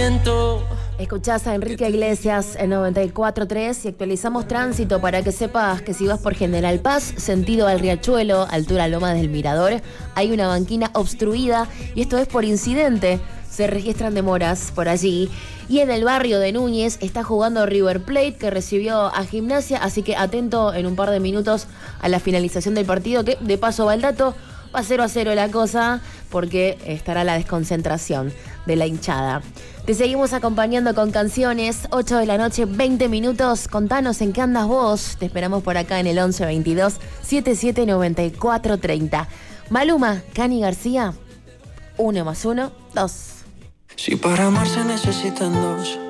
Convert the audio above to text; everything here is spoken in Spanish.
siento. Escuchás a Enrique Iglesias en 94.3 y actualizamos tránsito para que sepas que si vas por General Paz, sentido al Riachuelo, altura Loma del Mirador, hay una banquina obstruida y esto es por incidente. Se registran demoras por allí. Y en el barrio de Núñez está jugando River Plate, que recibió a Gimnasia, así que atento en un par de minutos a la finalización del partido, que de paso va el dato. Va 0-0 la cosa porque estará la desconcentración de la hinchada. Te seguimos acompañando con canciones, 8 de la noche, 20 minutos. Contanos en qué andas vos. Te esperamos por acá en el 11 22 77 94 30. Maluma, Cani García, 1 más 1, 2. Si para amar se necesitan dos,